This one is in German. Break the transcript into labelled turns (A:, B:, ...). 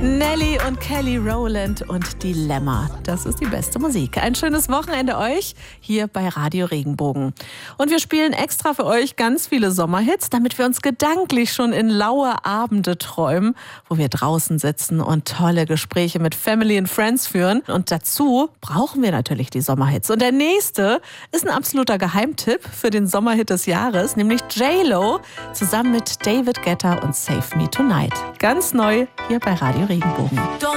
A: Nelly und Kelly Rowland und Dilemma. Das ist die beste Musik. Ein schönes Wochenende euch hier bei Radio Regenbogen. Und wir spielen extra für euch ganz viele Sommerhits, damit wir uns gedanklich schon in laue Abende träumen, wo wir draußen sitzen und tolle Gespräche mit Family and Friends führen. Und dazu brauchen wir natürlich die Sommerhits. Und der nächste ist ein absoluter Geheimtipp für den Sommerhit des Jahres, nämlich J.Lo zusammen mit David Guetta und Save Me Tonight. Ganz neu hier bei Radio Regenbogen.